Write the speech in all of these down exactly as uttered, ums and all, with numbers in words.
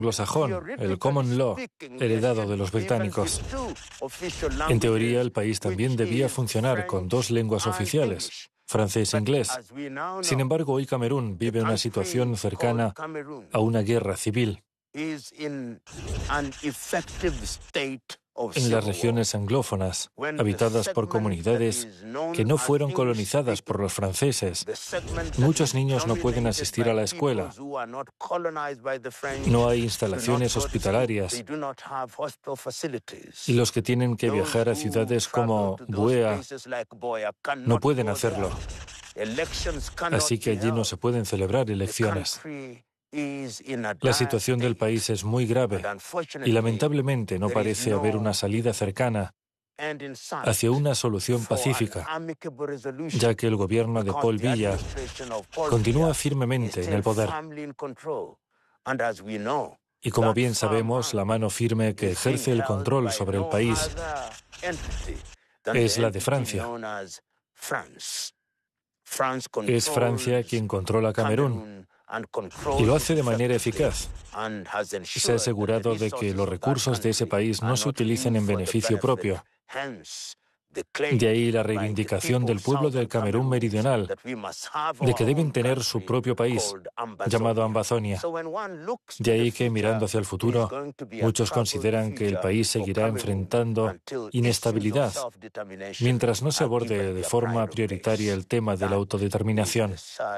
anglosajón, el common law, heredado de los británicos. En teoría, el país también debía funcionar con dos lenguas oficiales, francés e inglés. Sin embargo, hoy Camerún vive una situación cercana a una guerra civil. En las regiones anglófonas, habitadas por comunidades que no fueron colonizadas por los franceses, muchos niños no pueden asistir a la escuela. No hay instalaciones hospitalarias. Y los que tienen que viajar a ciudades como Buea no pueden hacerlo. Así que allí no se pueden celebrar elecciones. La situación del país es muy grave y lamentablemente no parece haber una salida cercana hacia una solución pacífica, ya que el gobierno de Paul Biya continúa firmemente en el poder. Y como bien sabemos, la mano firme que ejerce el control sobre el país es la de Francia. Es Francia quien controla Camerún. Y lo hace de manera eficaz. Se ha asegurado de que los recursos de ese país no se utilicen en beneficio propio. De ahí la reivindicación del pueblo del Camerún meridional de que deben tener su propio país, llamado Ambazonia. De ahí que, mirando hacia el futuro, muchos consideran que el país seguirá enfrentando inestabilidad mientras no se aborde de forma prioritaria el tema de la autodeterminación.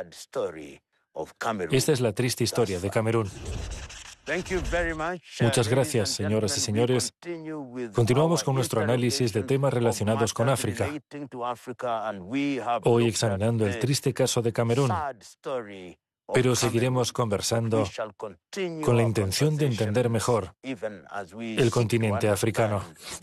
Esta es la triste historia de Camerún. Muchas gracias, señoras y señores. Continuamos con nuestro análisis de temas relacionados con África. Hoy examinando el triste caso de Camerún, pero seguiremos conversando con la intención de entender mejor el continente africano.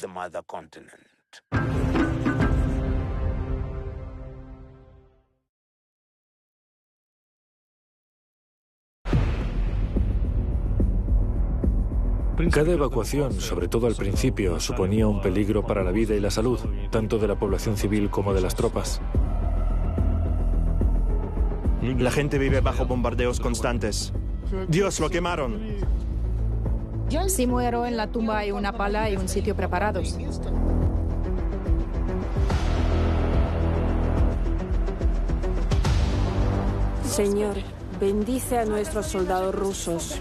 Cada evacuación, sobre todo al principio, suponía un peligro para la vida y la salud, tanto de la población civil como de las tropas. La gente vive bajo bombardeos constantes. ¡Dios, lo quemaron! Si muero, en la tumba hay una pala y un sitio preparados. Señor, bendice a nuestros soldados rusos.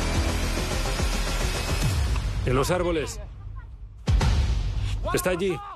En los árboles. Está allí.